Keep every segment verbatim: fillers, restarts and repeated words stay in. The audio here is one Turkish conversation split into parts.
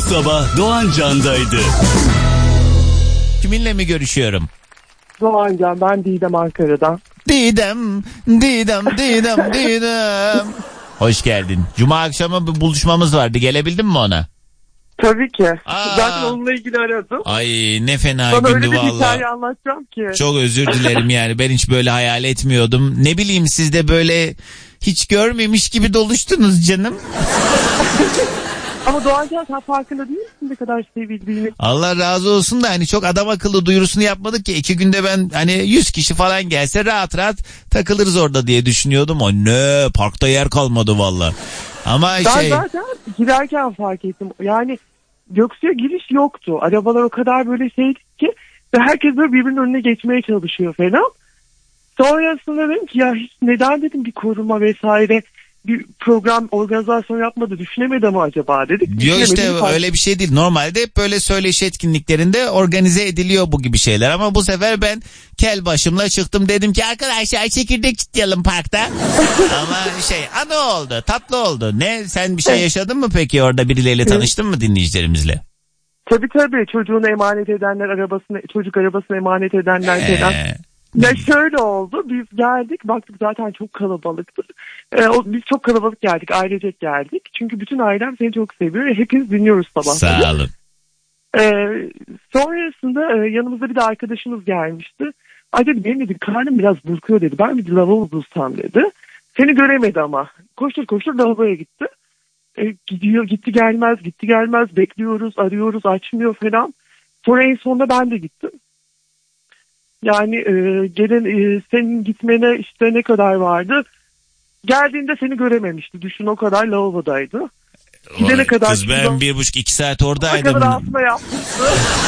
sabah Doğan Can'daydı. Kiminle mi görüşüyorum? Doğan Can, ben Didem Ankara'dan. Didem, Didem, Didem, Didem. Hoş geldin. Cuma akşamı bir buluşmamız vardı. Gelebildin mi ona? Tabii ki. Aa. Zaten onunla ilgili aradım. Ay ne fena Bana gündü öyle bir vallahi. hikaye anlatacağım ki. Çok özür dilerim yani. Ben hiç böyle hayal etmiyordum. Ne bileyim, siz de böyle hiç görmemiş gibi doluştunuz canım. Ama Doğan Can, sen farkında değil misin ne kadar sevildiğini? Allah razı olsun da hani çok adam akıllı duyurusunu yapmadık ki. İki günde ben hani yüz kişi falan gelse rahat rahat takılırız orada diye düşünüyordum. O ne, parkta yer kalmadı valla. Ama Ben şey... zaten girerken fark ettim. Yani Göksu'ya giriş yoktu. Arabalar o kadar böyle şeydi ki ve herkes böyle birbirinin önüne geçmeye çalışıyor falan. Sonrasında dedim ki ya hiç neden dedim bir koruma vesaire bir program organizasyon yapmadı, düşünemedi mi acaba dedik. Diyor işte öyle bir şey değil. Normalde hep böyle söyleşi etkinliklerinde organize ediliyor bu gibi şeyler. Ama bu sefer ben kel başımla çıktım, dedim ki arkadaşlar çekirdek çitleyelim parkta. Ama şey anı oldu, tatlı oldu. Ne, sen bir şey yaşadın mı peki orada, birileriyle tanıştın mı dinleyicilerimizle? Tabii tabii, çocuğunu emanet edenler, arabasını, çocuk arabasını emanet edenler falan. Ee... Ya şöyle oldu, biz geldik, baktık zaten çok kalabalıktı. Ee, o, biz çok kalabalık geldik, ailecek geldik. Çünkü bütün ailem seni çok seviyor ve hepimiz dinliyoruz sabahları. Sağ olun. Ee, sonrasında e, yanımızda bir de arkadaşımız gelmişti. Ay dedi, benim dedi karnım biraz burkuyor dedi. Ben bir lavabo bulsam dedi. Seni göremedi ama. Koştur koştur lavaboya gitti. E, gidiyor gitti gelmez gitti gelmez bekliyoruz, arıyoruz, açmıyor falan. Sonra en sonunda ben de gittim. Yani e, gelen e, senin gitmene işte ne kadar vardı? Geldiğinde seni görememişti. Düşün, o kadar lavabodaydı. Gidene kadar kız ben şuradan, bir buçuk iki saat oradaydım. ne kadar asma yapmıştı.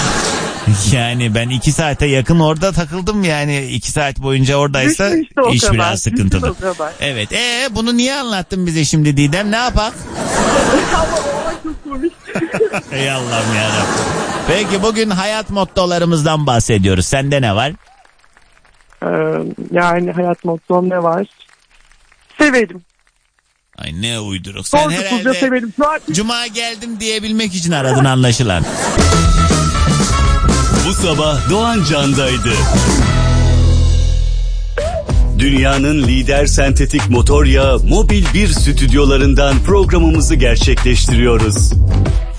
Yani ben iki saate yakın orada takıldım yani. iki saat boyunca oradaysa işte iş kadar, biraz sıkıntılı. Evet. Ee bunu niye anlattın bize şimdi Didem, ne yapak? Ama çok komik. Ey Allah'ım yarabbim. Peki bugün hayat mottolarımızdan bahsediyoruz. Sende ne var? Ee, yani hayat mottom ne var? Severim. Ay ne uyduruk. Sen Sonsuzca herhalde severim. Zaten... Cuma geldim diyebilmek için aradın anlaşılan. Bu sabah Doğan Can'daydı. Dünyanın lider sentetik motor yağı Mobil bir stüdyolarından programımızı gerçekleştiriyoruz.